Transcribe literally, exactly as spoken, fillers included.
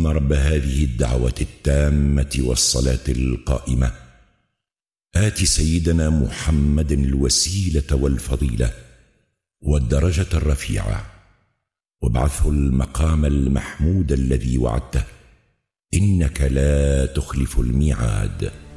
رب هذه الدعوة التامة والصلاة القائمة آت سيدنا محمد الوسيلة والفضيلة والدرجة الرفيعة وابعثه المقام المحمود الذي وعدته إنك لا تخلف الميعاد.